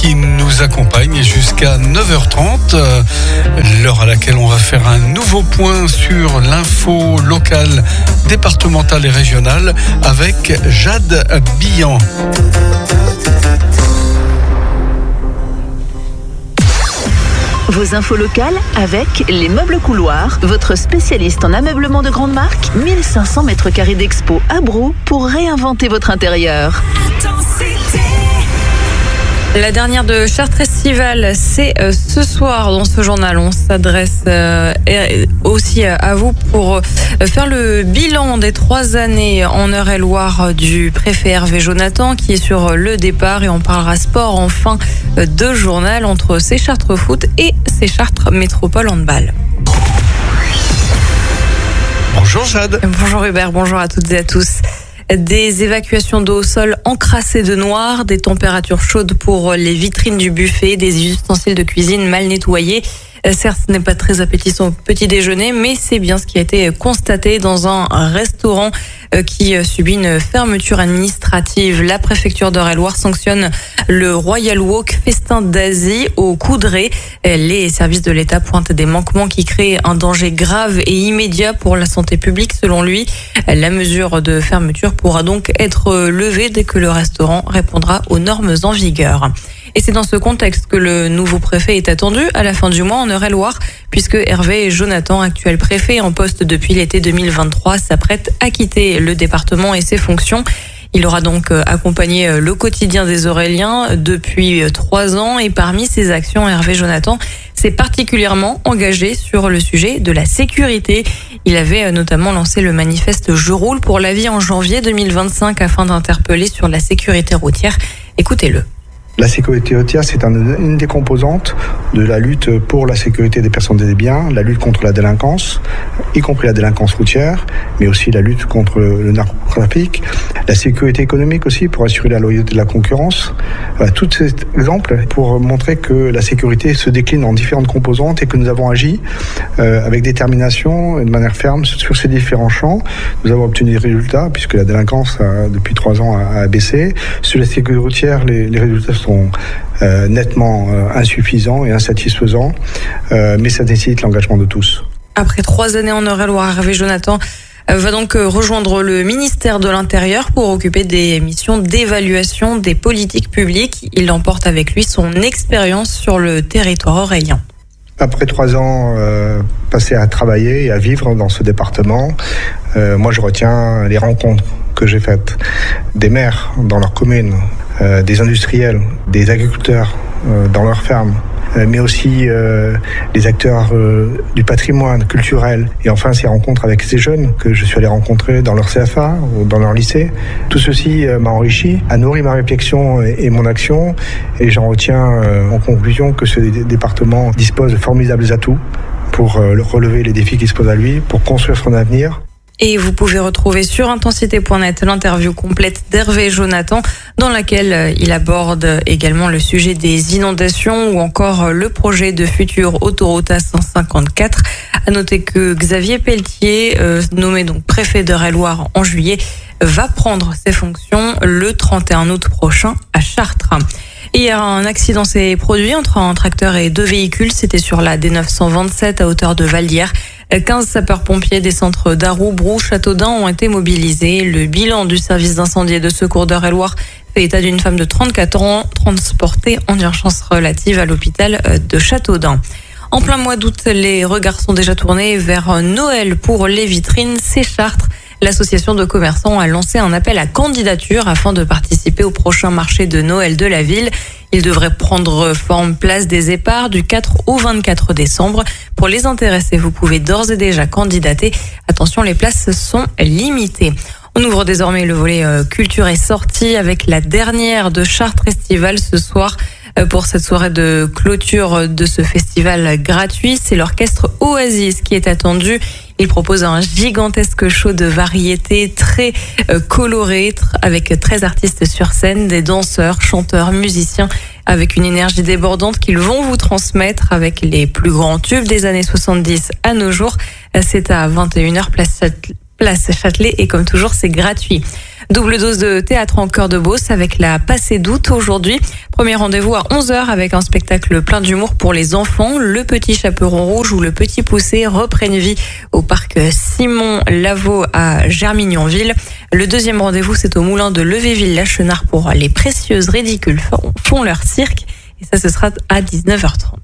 qui nous accompagne jusqu'à 9h30, l'heure à laquelle on va faire un nouveau point sur l'info locale, départementale et régionale avec Jade Billan. Vos infos locales avec les Meubles Couloirs, votre spécialiste en ameublement de grande marque, 1500 mètres carrés d'expo à Brou pour réinventer votre intérieur. La dernière de Chartres Estival, c'est ce soir dans ce journal. On s'adresse aussi à vous pour faire le bilan des 3 années en Eure-et-Loire du préfet Hervé Jonathan qui est sur le départ, et on parlera sport en fin de journal entre Séchartres Foot et Séchartres Métropole Handball. Bonjour Jade. Bonjour Hubert, bonjour à toutes et à tous. Des évacuations d'eau au sol encrassées de noir, des températures chaudes pour les vitrines du buffet, des ustensiles de cuisine mal nettoyés. Certes, ce n'est pas très appétissant au petit déjeuner, mais c'est bien ce qui a été constaté dans un restaurant qui subit une fermeture administrative. La préfecture d'Eure-et-Loire sanctionne le Royal Walk Festin d'Asie au Coudray. Les services de l'État pointent des manquements qui créent un danger grave et immédiat pour la santé publique. Selon lui, la mesure de fermeture pourra donc être levée dès que le restaurant répondra aux normes en vigueur. Et c'est dans ce contexte que le nouveau préfet est attendu à la fin du mois en Eure-et-Loire, puisque Hervé Jonathan, actuel préfet en poste depuis l'été 2023, s'apprête à quitter le département et ses fonctions. Il aura donc accompagné le quotidien des Auréliens depuis 3 ans, et parmi ses actions, Hervé Jonathan s'est particulièrement engagé sur le sujet de la sécurité. Il avait notamment lancé le manifeste Je roule pour la vie en janvier 2025 afin d'interpeller sur la sécurité routière. Écoutez-le. La sécurité routière, c'est une des composantes de la lutte pour la sécurité des personnes et des biens, la lutte contre la délinquance, y compris la délinquance routière, mais aussi la lutte contre le narcotrafic, la sécurité économique aussi pour assurer la loyauté de la concurrence. Voilà, tous ces exemples pour montrer que la sécurité se décline en différentes composantes et que nous avons agi avec détermination et de manière ferme sur ces différents champs. Nous avons obtenu des résultats puisque la délinquance depuis 3 ans a baissé. Sur la sécurité routière, les résultats sont nettement insuffisants et insatisfaisants, mais ça nécessite l'engagement de tous. Après 3 années en Eure-et-Loire, Hervé Jonathan va donc rejoindre le ministère de l'Intérieur pour occuper des missions d'évaluation des politiques publiques. Il emporte avec lui son expérience sur le territoire aurélien. Après 3 ans passés à travailler et à vivre dans ce département, moi je retiens les rencontres que j'ai faites des maires dans leur commune, des industriels, des agriculteurs dans leurs fermes, mais aussi les acteurs du patrimoine culturel, et enfin ces rencontres avec ces jeunes que je suis allé rencontrer dans leur CFA ou dans leur lycée. Tout ceci m'a enrichi, a nourri ma réflexion et mon action, et j'en retiens en conclusion que ce département dispose de formidables atouts pour relever les défis qui se posent à lui, pour construire son avenir. Et vous pouvez retrouver sur intensité.net l'interview complète d'Hervé Jonathan dans laquelle il aborde également le sujet des inondations ou encore le projet de future autoroute A154. À noter que Xavier Pelletier, nommé donc préfet d'Eure-et-Loire en juillet, va prendre ses fonctions le 31 août prochain à Chartres. Hier, un accident s'est produit entre un tracteur et 2 véhicules. C'était sur la D927 à hauteur de Valdière. 15 sapeurs-pompiers des centres d'Arroux, Brou, Châteaudun ont été mobilisés. Le bilan du service d'incendie et de secours d'Eure-et-Loire fait état d'une femme de 34 ans transportée en urgence relative à l'hôpital de Châteaudun. En plein mois d'août, les regards sont déjà tournés vers Noël pour les vitrines. Séchartres, l'association de commerçants, a lancé un appel à candidature afin de participer au prochain marché de Noël de la ville. Il devrait prendre forme place des Éparts du 4 au 24 décembre. Pour les intéressés, vous pouvez d'ores et déjà candidater. Attention, les places sont limitées. On ouvre désormais le volet culture et sortie avec la dernière de Chartres Estival ce soir. Pour cette soirée de clôture de ce festival gratuit, c'est l'orchestre Oasis qui est attendu. Il propose un gigantesque show de variété très coloré avec 13 artistes sur scène, des danseurs, chanteurs, musiciens avec une énergie débordante qu'ils vont vous transmettre avec les plus grands tubes des années 70 à nos jours. C'est à 21h place Châtelet et comme toujours c'est gratuit. Double dose de théâtre en Cœur de Beauce avec la Passée d'août aujourd'hui. Premier rendez-vous à 11h avec un spectacle plein d'humour pour les enfants. Le Petit Chaperon Rouge ou Le Petit Poucet reprennent vie au parc Simon Lavaux à Germignonville. Le deuxième rendez-vous, c'est au moulin de Levéville-la-Chenard pour Les Précieuses Ridicules font leur cirque. Et ça, ce sera à 19h30.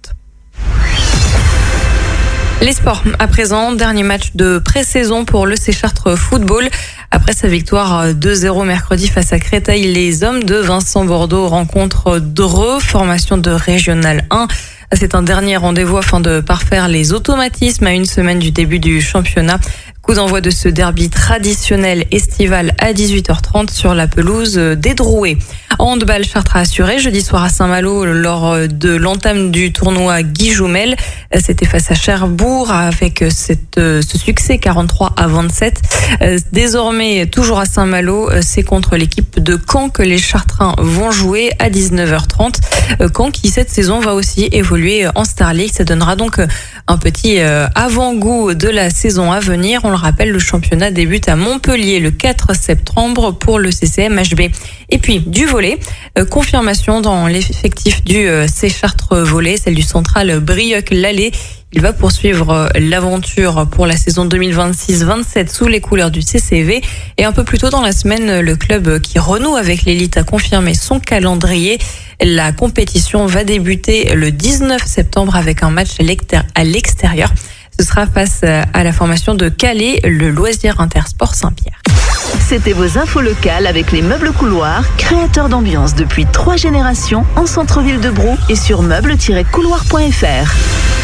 Les sports, à présent, dernier match de pré-saison pour le Chartres Football. Après sa victoire 2-0 mercredi face à Créteil, les hommes de Vincent Bordeaux rencontrent Dreux, formation de Régional 1. C'est un dernier rendez-vous afin de parfaire les automatismes à une semaine du début du championnat. Coup d'envoi de ce derby traditionnel estival à 18h30 sur la pelouse des Drouets. En handball, Chartres a assuré jeudi soir à Saint-Malo lors de l'entame du tournoi Guy Joumel. C'était face à Cherbourg avec ce succès 43-27. Désormais, toujours à Saint-Malo, c'est contre l'équipe de Caen que les Chartrains vont jouer à 19h30. Caen qui cette saison va aussi évoluer en Star League. Ça donnera donc un petit avant-goût de la saison à venir. On le rappelle, le championnat débute à Montpellier le 4 septembre pour le CCM HB. Et puis du volley, confirmation dans l'effectif du Chartres volley, celle du central Brieuc-Lallé. Il va poursuivre l'aventure pour la saison 2026-27 sous les couleurs du CCV. Et un peu plus tôt dans la semaine, le club qui renoue avec l'élite a confirmé son calendrier. La compétition va débuter le 19 septembre avec un match à l'extérieur. Ce sera face à la formation de Calais, le Loisir Intersport Saint-Pierre. C'était vos infos locales avec les meubles couloirs, créateurs d'ambiance depuis 3 générations en centre-ville de Brou et sur meubles-couloirs.fr.